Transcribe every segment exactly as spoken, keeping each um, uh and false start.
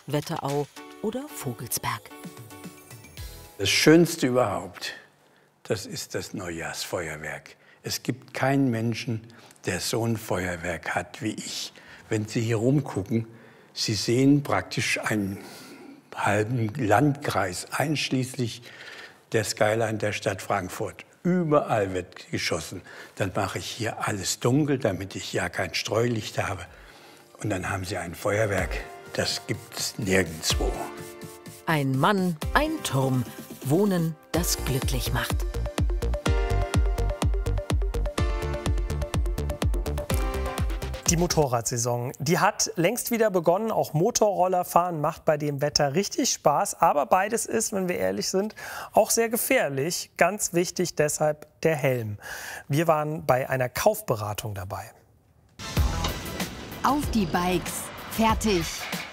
Wetterau oder Vogelsberg. Das Schönste überhaupt, das ist das Neujahrsfeuerwerk. Es gibt keinen Menschen, der so ein Feuerwerk hat wie ich. Wenn Sie hier rumgucken, Sie sehen praktisch einen halben Landkreis, einschließlich der Skyline der Stadt Frankfurt. Überall wird geschossen. Dann mache ich hier alles dunkel, damit ich ja kein Streulicht habe. Und dann haben Sie ein Feuerwerk, das gibt es nirgendwo. Ein Mann, ein Turm. Wohnen, das glücklich macht. Die Motorradsaison, die hat längst wieder begonnen. Auch Motorrollerfahren macht bei dem Wetter richtig Spaß. Aber beides ist, wenn wir ehrlich sind, auch sehr gefährlich. Ganz wichtig deshalb der Helm. Wir waren bei einer Kaufberatung dabei. Auf die Bikes. Fertig.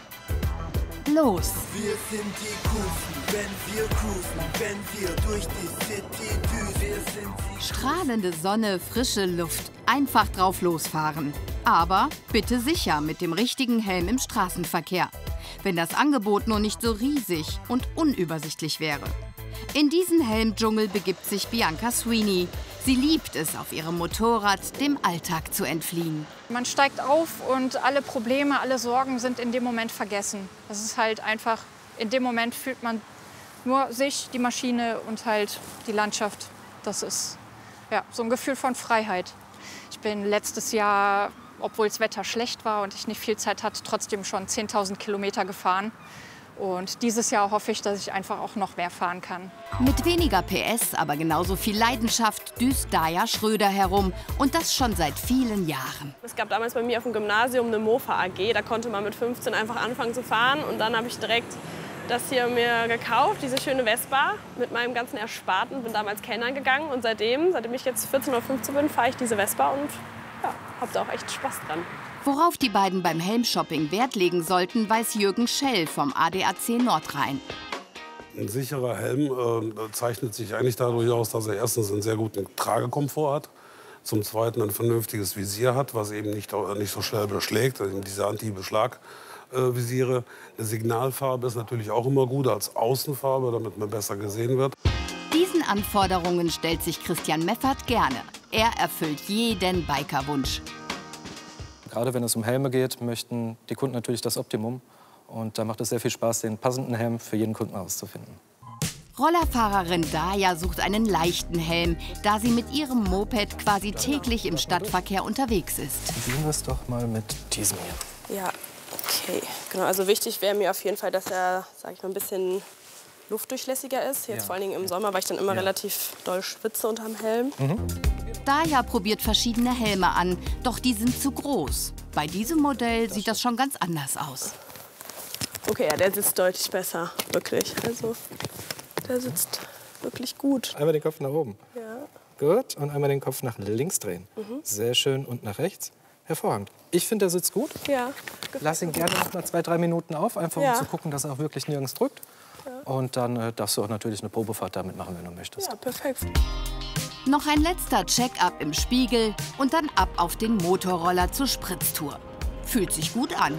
Los. Wir sind die Kufen, wenn wir cruisen, wenn wir durch die City düsen. Wir sind die Strahlende Sonne, frische Luft. Einfach drauf losfahren. Aber bitte sicher mit dem richtigen Helm im Straßenverkehr. Wenn das Angebot nur nicht so riesig und unübersichtlich wäre. In diesen Helmdschungel begibt sich Bianca Sweeney. Sie liebt es, auf ihrem Motorrad dem Alltag zu entfliehen. Man steigt auf und alle Probleme, alle Sorgen sind in dem Moment vergessen. Das ist halt einfach, in dem Moment fühlt man nur sich, die Maschine und halt die Landschaft. Das ist ja, so ein Gefühl von Freiheit. Ich bin letztes Jahr, obwohl das Wetter schlecht war und ich nicht viel Zeit hatte, trotzdem schon zehntausend Kilometer gefahren. Und dieses Jahr hoffe ich, dass ich einfach auch noch mehr fahren kann. Mit weniger P S, aber genauso viel Leidenschaft düst Daja Schröder herum. Und das schon seit vielen Jahren. Es gab damals bei mir auf dem Gymnasium eine Mofa A G. Da konnte man mit fünfzehn einfach anfangen zu fahren. Und dann habe ich direkt das hier mir gekauft, diese schöne Vespa, mit meinem ganzen Ersparten. Bin damals Kellnern gegangen. Und seitdem, seitdem ich jetzt vierzehn oder fünfzehn bin, fahre ich diese Vespa und ja, habe da auch echt Spaß dran. Worauf die beiden beim Helmshopping Wert legen sollten, weiß Jürgen Schell vom A D A C Nordrhein. Ein sicherer Helm äh, zeichnet sich eigentlich dadurch aus, dass er erstens einen sehr guten Tragekomfort hat, zum Zweiten ein vernünftiges Visier hat, was eben nicht, nicht so schnell beschlägt, also diese Anti-Beschlag-Visiere. Eine Signalfarbe ist natürlich auch immer gut als Außenfarbe, damit man besser gesehen wird. Diesen Anforderungen stellt sich Christian Meffert gerne. Er erfüllt jeden Bikerwunsch. Gerade wenn es um Helme geht, möchten die Kunden natürlich das Optimum. Und da macht es sehr viel Spaß, den passenden Helm für jeden Kunden auszufinden. Rollerfahrerin Daja sucht einen leichten Helm, da sie mit ihrem Moped quasi täglich im Stadtverkehr unterwegs ist. Probieren wir es doch mal mit diesem hier. Ja, okay. Genau, also wichtig wäre mir auf jeden Fall, dass er, sag ich mal, ein bisschen luftdurchlässiger ist. Jetzt ja. Vor allen Dingen im Sommer, weil ich dann immer ja. relativ doll schwitze unterm Helm. Mhm. Daja probiert verschiedene Helme an, doch die sind zu groß. Bei diesem Modell sieht das schon ganz anders aus. Okay, ja, der sitzt deutlich besser, wirklich. Also, der sitzt wirklich gut. Einmal den Kopf nach oben. Ja. Gut, und einmal den Kopf nach links drehen. Mhm. Sehr schön, und nach rechts. Hervorragend. Ich finde, der sitzt gut. Ja. Lass ihn gerne noch mal zwei, drei Minuten auf, einfach ja. um zu gucken, dass er auch wirklich nirgends drückt. Ja. Und dann äh, darfst du auch natürlich eine Probefahrt damit machen, wenn du möchtest. Ja, perfekt. Noch ein letzter Check-up im Spiegel und dann ab auf den Motorroller zur Spritztour. Fühlt sich gut an.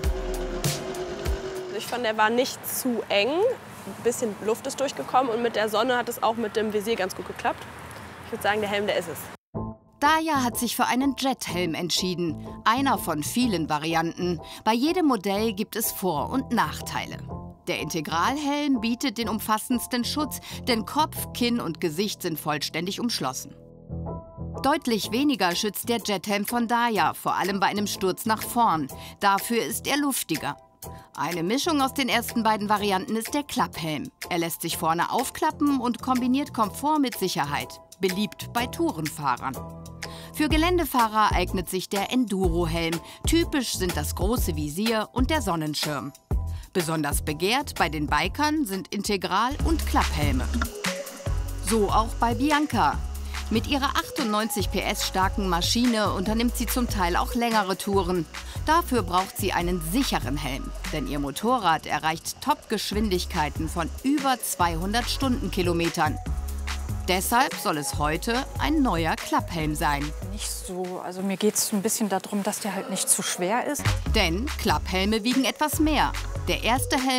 Ich fand, der war nicht zu eng. Ein bisschen Luft ist durchgekommen und mit der Sonne hat es auch mit dem Visier ganz gut geklappt. Ich würde sagen, der Helm, der ist es. Daja hat sich für einen Jet-Helm entschieden. Einer von vielen Varianten. Bei jedem Modell gibt es Vor- und Nachteile. Der Integralhelm bietet den umfassendsten Schutz, denn Kopf, Kinn und Gesicht sind vollständig umschlossen. Deutlich weniger schützt der Jethelm von Daja, vor allem bei einem Sturz nach vorn. Dafür ist er luftiger. Eine Mischung aus den ersten beiden Varianten ist der Klapphelm. Er lässt sich vorne aufklappen und kombiniert Komfort mit Sicherheit. Beliebt bei Tourenfahrern. Für Geländefahrer eignet sich der Enduro-Helm. Typisch sind das große Visier und der Sonnenschirm. Besonders begehrt bei den Bikern sind Integral- und Klapphelme. So auch bei Bianca. Mit ihrer achtundneunzig P S starken Maschine unternimmt sie zum Teil auch längere Touren. Dafür braucht sie einen sicheren Helm, denn ihr Motorrad erreicht Top-Geschwindigkeiten von über zweihundert Stundenkilometern. Deshalb soll es heute ein neuer Klapphelm sein. Nicht so, also mir geht es ein bisschen darum, dass der halt nicht zu schwer ist. Denn Klapphelme wiegen etwas mehr. Der erste Helm